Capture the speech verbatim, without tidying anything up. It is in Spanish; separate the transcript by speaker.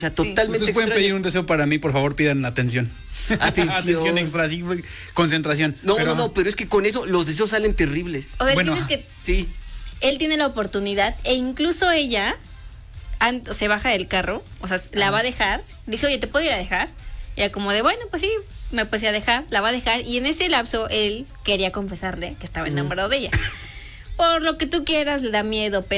Speaker 1: sea, totalmente.
Speaker 2: Ustedes pueden
Speaker 1: extraño.
Speaker 2: pedir un deseo para mí, por favor, pidan atención.
Speaker 1: Atención.
Speaker 2: Atención extra, sí, concentración.
Speaker 1: No,
Speaker 2: pero,
Speaker 1: no, no, pero es que con eso los deseos salen terribles.
Speaker 3: O sea,
Speaker 2: Bueno,
Speaker 3: el chiste es que
Speaker 1: Sí.
Speaker 3: él tiene la oportunidad e incluso ella an- se baja del carro, o sea, la va a dejar, dice, oye, ¿te puedo ir a dejar? Y ella como de, bueno, pues sí, me pasé a dejar, la va a dejar, y en ese lapso él quería confesarle que estaba enamorado de ella. Por lo que tú quieras, le da miedo,